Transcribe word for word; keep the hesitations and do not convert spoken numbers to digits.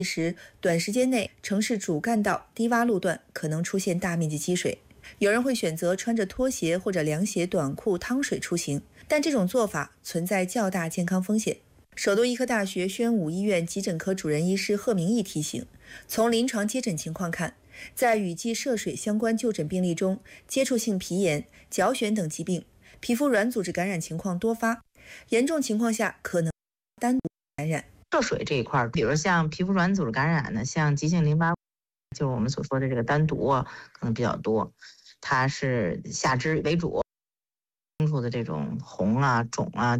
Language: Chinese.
时，短时间内城市主干道低洼路段可能出现大面积积水。有人会选择穿着拖鞋或者凉鞋、短裤趟水出行，但这种做法存在较大健康风险。首都医科大学宣武医院急诊科主任医师贺明义提醒，从临床接诊情况看，在雨季涉水相关就诊病例中，接触性皮炎、脚癣等疾病、皮肤软组织感染情况多发，严重情况下可能单独感染。 涉水这一块，比如像皮肤软组织感染的，像急性淋巴，就是我们所说的这个单独啊，可能比较多。它是下肢为主，清楚的这种红啊、肿啊。